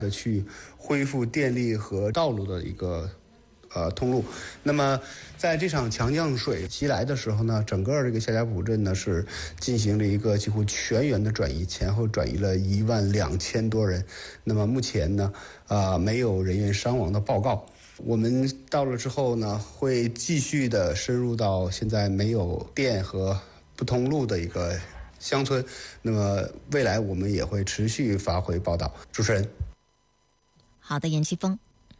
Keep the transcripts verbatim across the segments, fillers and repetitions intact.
的去恢复电力和道路的一个呃通路。那么在这场强降水袭来的时候呢，整个这个夏家堡镇呢是进行了一个几乎全员的转移，前后转移了一万两千多人。那么目前呢，啊、呃、没有人员伤亡的报告。我们到了之后呢，会继续的深入到现在没有电和不通路的一个乡村。那么未来我们也会持续发回报道。主持人。 好的，严奇峰。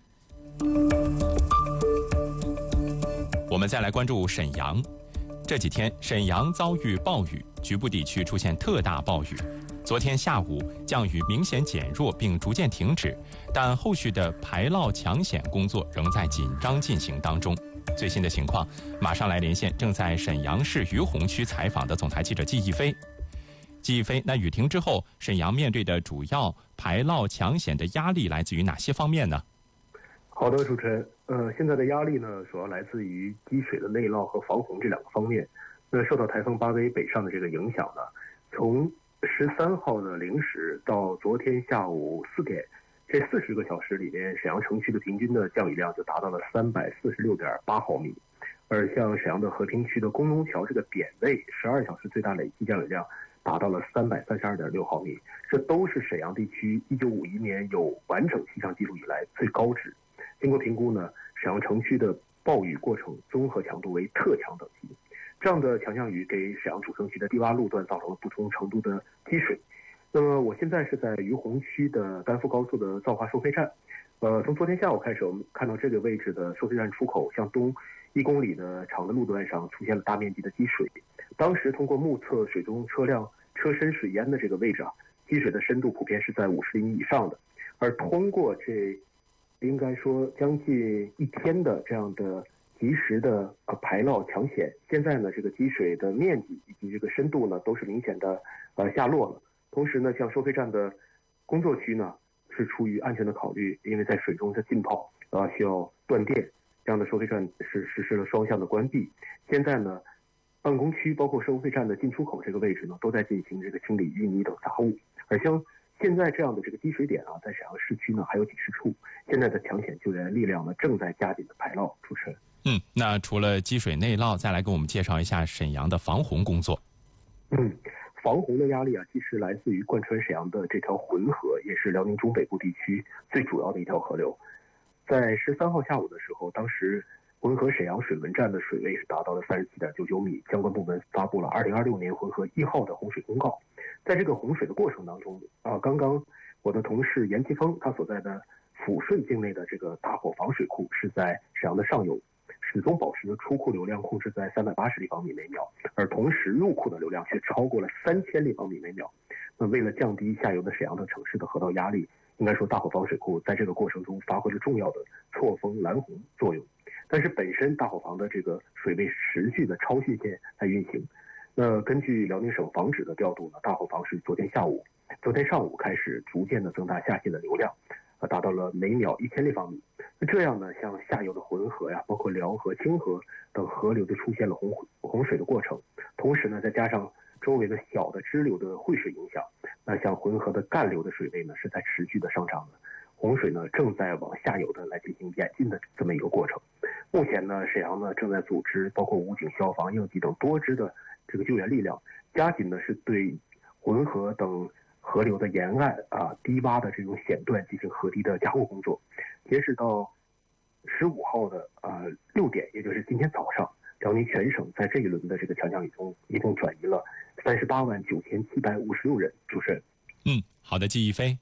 我们再来关注沈阳。这几天沈阳遭遇暴雨，局部地区出现特大暴雨。昨天下午降雨明显减弱并逐渐停止，但后续的排涝抢险工作仍在紧张进行当中。最新的情况马上来连线正在沈阳市于洪区采访的总台记者季一飞。季一飞，那雨停之后，沈阳面对的主要排涝抢险的压力来自于哪些方面呢？ 好的，主持人，呃，现在的压力呢，主要来自于积水的内涝和防洪这两个方面。那受到台风巴威北上的这个影响呢，从十三号的零时到昨天下午四点，这四十个小时里面，沈阳城区的平均的降雨量就达到了三百四十六点八毫米，而像沈阳的和平区的工农桥这个点位，十二小时最大累计降雨量达到了三百三十二点六毫米，这都是沈阳地区一九五一年有完整气象记录以来最高值。经过评估呢，沈阳城区的暴雨过程综合强度为特强等级。这样的强降雨给沈阳主城区的低洼路段造成了不同程度的积水。那么我现在是在于洪区的甘富高速的造化收费站，呃，从昨天下午开始，我们看到这个位置的收费站出口向东一公里的长的路段上出现了大面积的积水。当时通过目测水中车辆车身水淹的这个位置啊，积水的深度普遍是在五十厘米以上的。而通过这应该说将近一天的这样的及时的呃排涝抢险，现在呢这个积水的面积以及这个深度呢都是明显的呃下落了。同时呢，像收费站的工作区呢是出于安全的考虑，因为在水中的浸泡呃需要断电，这样的收费站是实施了双向的关闭。现在呢，办公区包括收费站的进出口这个位置呢都在进行这个清理淤泥等杂物。而像现在这样的这个积水点啊，在沈阳市区呢还有几十处，现在的抢险救援力量呢正在加紧的排涝。主持人。 嗯，那除了积水内涝，再来给我们介绍一下沈阳的防洪工作。 嗯，防洪的压力啊，其实来自于贯穿沈阳的这条浑河，也是辽宁中北部地区最主要的一条河流。在十三号下午的时候，当时浑河沈阳水文站的水位是达到了三十七点九九米，相关部门发布了二零二六年浑河一号的洪水公告。在这个洪水的过程当中啊，刚刚我的同事严奇峰他所在的抚顺境内的这个大伙房水库是在沈阳的上游，始终保持着出库流量控制在三百八十立方米每秒，而同时入库的流量却超过了三千立方米每秒。那为了降低下游的沈阳等城市的河道压力，应该说大伙房水库在这个过程中发挥了重要的错峰拦洪作用。但是本身大伙房的这个水位持续的超汛线在运行。那根据辽宁省防指的调度呢，大伙房是昨天下午、昨天上午开始逐渐的增大下泄的流量，呃，达到了每秒一千立方米。那这样呢，像下游的浑河呀，包括辽河、清河等河流就出现了洪洪水的过程。同时呢，再加上周围的小的支流的汇水影响，那像浑河的干流的水位呢是在持续的上涨的。洪水呢正在往下游的来进行演进的这么一个过程。目前呢，沈阳呢正在组织包括武警、消防、应急等多支的这个救援力量，加紧的是对浑河等河流的沿岸啊低洼的这种险段进行河堤的加固工作。截止到十五号的呃六点，也就是今天早上，辽宁全省在这一轮的这个强降雨中，一共转移了三十八万九千七百五十六人。主持人。 嗯，好的，季一飞。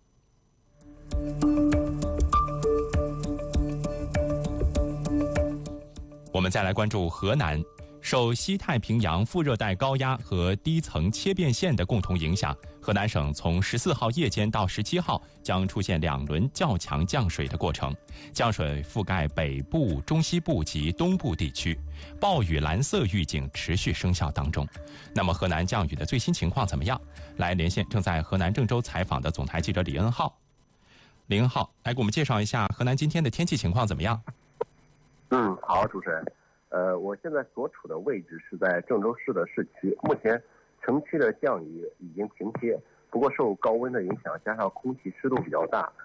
我们再来关注河南。受西太平洋副热带高压和低层切变线的共同影响，河南省从十四号夜间到十七号将出现两轮较强降水的过程，降水覆盖北部、中西部及东部地区，暴雨蓝色预警持续生效当中。那么河南降雨的最新情况怎么样？来连线正在河南郑州采访的总台记者李恩浩。李恩浩，来给我们介绍一下河南今天的天气情况怎么样？ 嗯，好，主持人。呃，我现在所处的位置是在郑州市的市区，目前城区的降雨已经停歇，不过受高温的影响，加上空气湿度比较大，